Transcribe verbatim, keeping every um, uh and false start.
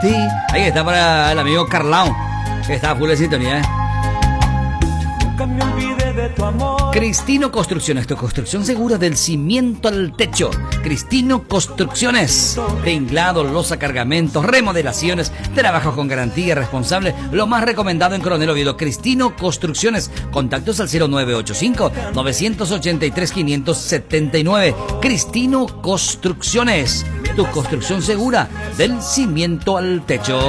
Sí, ahí está para el amigo Carlao, que está a full de sintonía, ¿eh? Nunca me olvidé de tu amor. Cristino Construcciones, tu construcción segura del cimiento al techo. Cristino Construcciones, tinglado, losa, cargamentos, remodelaciones, trabajos con garantía responsable, lo más recomendado en Coronel Oviedo. Cristino Construcciones, contactos al cero nueve ocho cinco, nueve ocho tres, cinco siete nueve. Cristino Construcciones, tu construcción segura del cimiento al techo.